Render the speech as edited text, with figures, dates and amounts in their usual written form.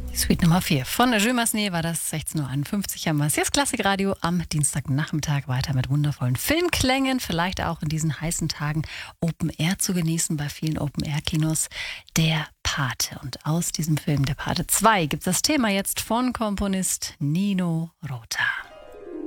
Suite Nummer 4 von Jules Massenet war das, 16.51 Uhr am Messias Klassikradio am Dienstagnachmittag, weiter mit wundervollen Filmklängen, vielleicht auch in diesen heißen Tagen Open Air zu genießen bei vielen Open Air Kinos. Der Pate, und aus diesem Film Der Pate 2 gibt es das Thema jetzt von Komponist Nino Rota.